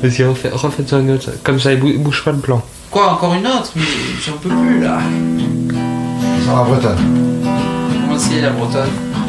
Vas-y, refaites-en une autre. Comme ça, il bouge pas le plan. Quoi, encore une autre? Mais j'en peux plus là. Sur la Bretonne. Comment c'est la Bretonne?